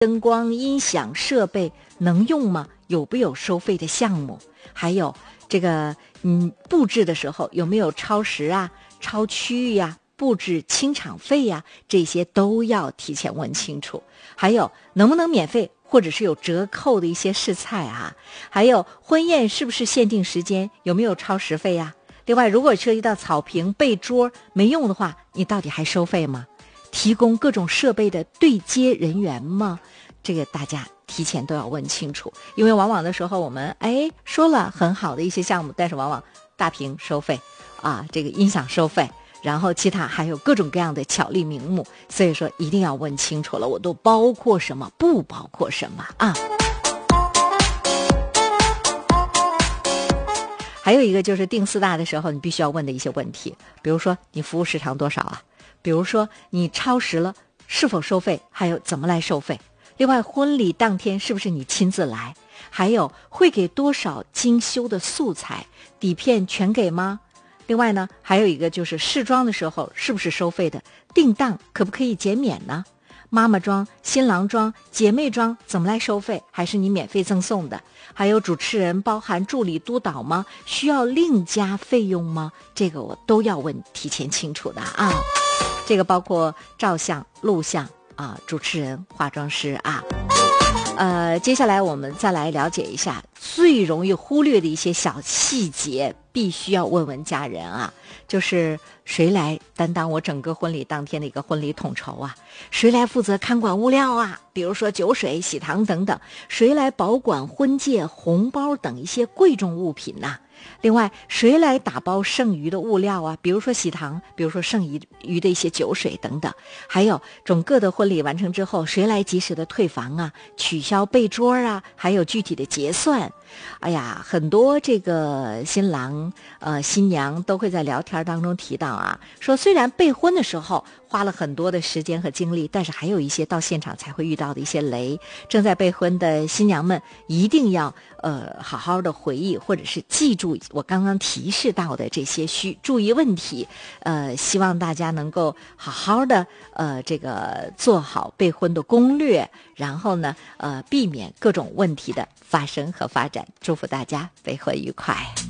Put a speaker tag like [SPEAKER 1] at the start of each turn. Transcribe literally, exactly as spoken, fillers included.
[SPEAKER 1] 灯光、音响设备能用吗？有没有收费的项目？还有这个嗯，布置的时候有没有超时啊、超区域呀、布置清场费呀、这些都要提前问清楚。还有能不能免费或者是有折扣的一些试菜啊？还有婚宴是不是限定时间？有没有超时费呀？另外，如果涉及到草坪、被桌没用的话，你到底还收费吗？提供各种设备的对接人员吗？这个大家提前都要问清楚，因为往往的时候我们哎说了很好的一些项目，但是往往大屏收费啊，这个音响收费，然后其他还有各种各样的巧立名目，所以说一定要问清楚了，我都包括什么，不包括什么啊。还有一个就是订四大的时候你必须要问的一些问题，比如说你服务时长多少啊？比如说你超时了是否收费，还有怎么来收费？另外婚礼当天是不是你亲自来？还有会给多少精修的素材？底片全给吗？另外呢，还有一个就是试妆的时候是不是收费的？定档可不可以减免呢？妈妈妆、新郎妆、姐妹妆怎么来收费？还是你免费赠送的？还有主持人包含助理督导吗？需要另加费用吗？这个我都要问提前清楚的啊。这个包括照相、录像啊，主持人、化妆师啊。呃，接下来我们再来了解一下最容易忽略的一些小细节，必须要问问家人啊。就是谁来担当我整个婚礼当天的一个婚礼统筹啊？谁来负责看管物料啊？比如说酒水、喜糖等等，谁来保管婚戒、红包等一些贵重物品呐、啊？另外，谁来打包剩余的物料啊？比如说喜糖，比如说剩余余的一些酒水等等。还有整个的婚礼完成之后，谁来及时的退房啊？取消备桌啊？还有具体的结算。哎呀，很多这个新郎呃新娘都会在聊天当中提到啊，说虽然备婚的时候花了很多的时间和精力，但是还有一些到现场才会遇到的一些雷。正在备婚的新娘们一定要呃好好的回忆，或者是记住我刚刚提示到的这些需注意问题。呃，希望大家能够好好的呃这个做好备婚的攻略，然后呢呃避免各种问题的发生和发展。祝福大家备婚愉快。